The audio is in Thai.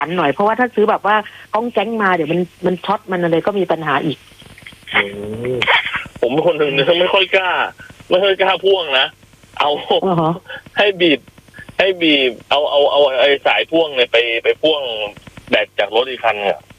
อันหน่อยเพราะว่าถ้าซื้อแบบว่าก้องแจ้งมาเดี๋ยวมันช็อตมันอะไรก็มีปัญหาอีกผมเป็นคนหนึ่งไม่ค่อยกล้าพ่วงนะเอาให้บีบเอาไอ้สายพ่วงเนี่ยไปพ่วงแบตจากรถอีกคันเนี่ย